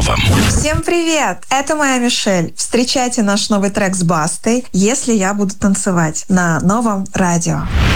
новом. Всем привет! Это моя Мишель. Встречайте наш новый трек с Бастой «Если я буду танцевать» на Новом радио.